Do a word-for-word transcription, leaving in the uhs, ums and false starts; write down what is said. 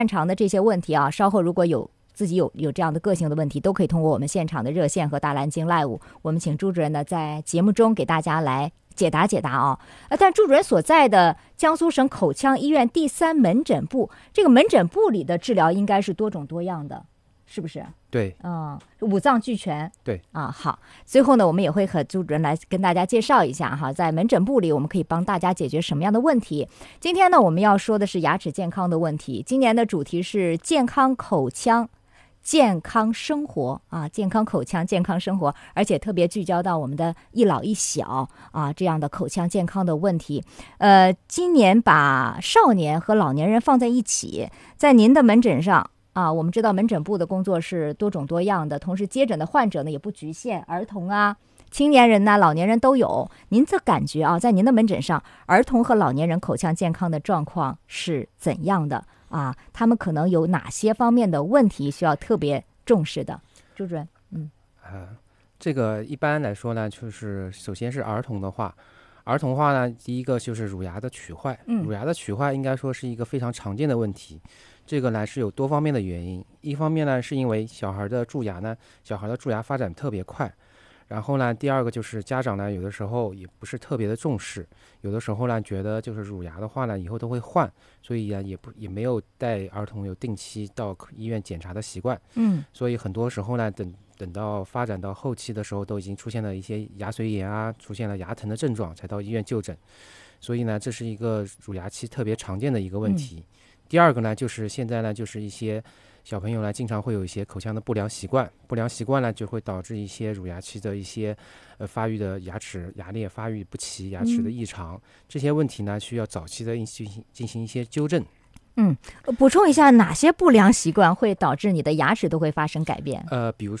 擅长的这些问题啊，稍后如果有自己有有这样的个性的问题，都可以通过我们现场的热线和大蓝鲸 Live， 我们请朱主任呢在节目中给大家来解答解答啊。呃，但朱主任所在的江苏省口腔医院第三门诊部，这个门诊部里的治疗应该是多种多样的，是不是？ 对， 嗯，五脏俱全。 对啊，好。最后呢，我们也会和朱主任来跟大家介绍一下哈，在门诊部里我们可以帮大家解决什么样的问题。今天呢，我们要说的是牙齿健康的问题。今年的主题是健康口腔。健康生活啊，健康口腔健康生活，而且特别聚焦到我们的一老一小啊这样的口腔健康的问题。呃，今年把少年和老年人放在一起，在您的门诊上啊，我们知道门诊部的工作是多种多样的，同时接诊的患者呢也不局限，儿童啊、青年人呐、老年人都有。您的感觉啊，在您的门诊上，儿童和老年人口腔健康的状况是怎样的？啊，他们可能有哪些方面的问题需要特别重视的？朱主任，嗯， 啊，这个一般来说呢，就是首先是儿童的话，儿童话呢，第一个就是乳牙的龋坏， 嗯， 乳牙的龋坏应该说是一个非常常见的问题。这个呢是有多方面的原因，一方面呢是因为小孩的蛀牙呢，小孩的蛀牙发展特别快。然后呢，第二个就是家长呢，有的时候也不是特别的重视，有的时候呢，觉得就是乳牙的话呢，以后都会换，所以啊，也不也没有带儿童有定期到医院检查的习惯， 嗯， 所以很多时候呢，等等到发展到后期的时候，都已经出现了一些牙髓炎啊，出现了牙疼的症状，才到医院就诊，所以呢，这是一个乳牙期特别常见的一个问题。嗯、第二个呢，就是现在呢，就是一些。小朋友呢，经常会有一些口腔的不良习惯，不良习惯呢就会导致一些乳牙期的一些呃发育的牙齿牙列发育不齐，牙齿的异常，嗯、这些问题呢需要早期的进行进行一些纠正。 嗯，补充一下，哪些不良习惯会导致你的牙齿都会发生改变？ 呃，比如